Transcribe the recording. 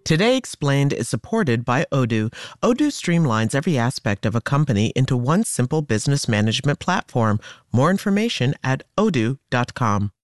Today Explained is supported by Odoo. Odoo streamlines every aspect of a company into one simple business management platform. More information at odoo.com.